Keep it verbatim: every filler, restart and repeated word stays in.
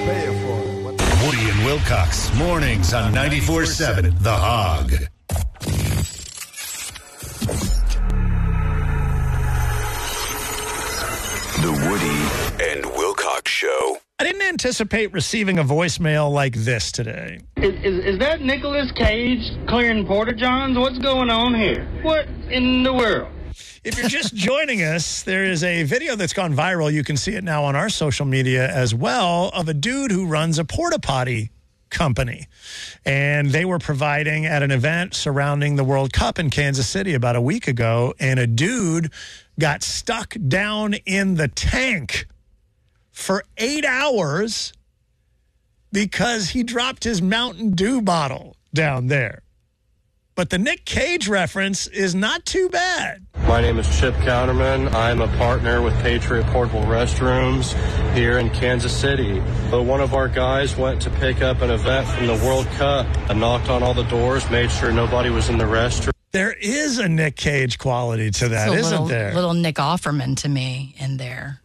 paying for it. What Woody and Wilcox, mornings on ninety-four seven The Hog. The Woody and Wilcox Show. I didn't anticipate receiving a voicemail like this today. Is, is, is that Nicolas Cage clearing porta-johns? What's going on here? What in the world? If you're just joining us, there is a video that's gone viral. You can see it now on our social media as well, of a dude who runs a porta potty company. And they were providing at an event surrounding the World Cup in Kansas City about a week ago, and a dude got stuck down in the tank for eight hours because he dropped his Mountain Dew bottle down there. But the Nick Cage reference is not too bad. My name is Chip Counterman. I'm a partner with Patriot Portable Restrooms here in Kansas City. But one of our guys went to pick up an event from the World Cup and knocked on all the doors, made sure nobody was in the restroom. There is a Nick Cage quality to that, It's a isn't little, there? Little Nick Offerman to me in there.